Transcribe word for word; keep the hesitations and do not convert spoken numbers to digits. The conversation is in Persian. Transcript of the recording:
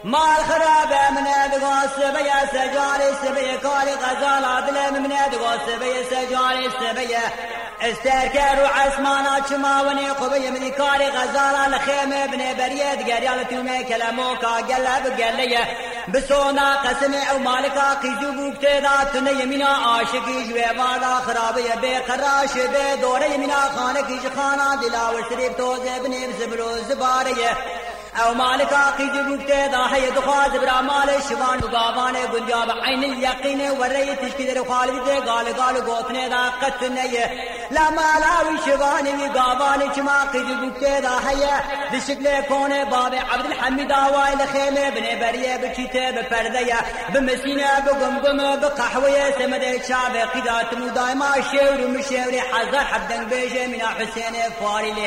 مال خرابه من ادغاس بيا سجال سبيه كالي غزال عدل من ادغاس بيا سجال سبيه استركر وعسمانا چماوني قبي من كالي غزال الخيمه بن بريد قريال تومي كلاموكا قلب قليه بسونا قسمي او مالكا قيجو بكتدا تني يمينا عاشقي جويوانا خرابيه بقراش بدور يمينا خانك خانا دلاور سريب توزه بن زبرو زباريه او مالكا قيجو بكتدا هي دخاز برا مال شوان وغابان گنجاب عين اليقين وري تشكيد خالد قال قال غوتنه دا قتنيه لا مالاوي شوان وغابان چما قيجو بكتدا هي بشكل كون باب عبد الحميد وايل خيمه بن بريه بكيته بپرده بمسينه بقمقم بقحوه سمد شعب قيدات دائما شور مشوري حذر حبدن بيجه من حسين فاري